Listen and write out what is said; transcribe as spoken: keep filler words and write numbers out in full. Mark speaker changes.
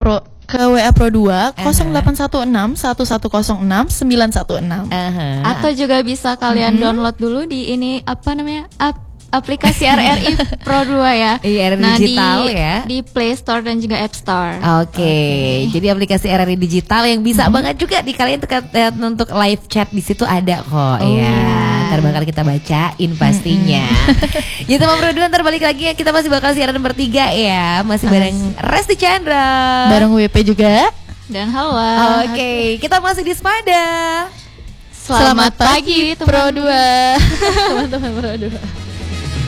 Speaker 1: Pro ke W A Pro dua nol delapan satu enam satu satu nol enam sembilan satu enam.
Speaker 2: Uh-huh.
Speaker 3: Atau juga bisa kalian mm-hmm. download dulu di ini apa namanya? Ap- aplikasi R R I Pro dua ya.
Speaker 2: Iya, R R I
Speaker 3: nah,
Speaker 2: digital
Speaker 3: di,
Speaker 2: ya.
Speaker 3: Di Play Store dan juga App Store.
Speaker 2: Oke. Okay. Okay. Jadi aplikasi R R I digital yang bisa hmm. banget juga di kalian untuk live chat di situ ada kok. Oh, ya. Ntar bakal kita bacain pastinya. Ya teman Pro dua, ntar balik lagi ya, kita masih bakal siaran bertiga ya. Masih bareng Resti Chandra,
Speaker 1: bareng W P juga
Speaker 3: dan Hawa.
Speaker 2: Oke, okay. Kita masih di Spada.
Speaker 3: Selamat, Selamat pagi,
Speaker 1: pagi Pro dua. Teman-teman Pro dua.